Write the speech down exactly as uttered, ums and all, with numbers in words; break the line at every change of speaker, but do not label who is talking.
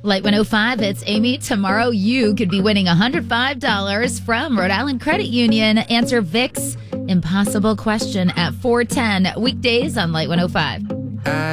Light one oh five, it's Amy. Tomorrow you could be winning one hundred five dollars from Rhode Island Credit Union. Answer Vic's impossible question at four ten weekdays on Light one oh five.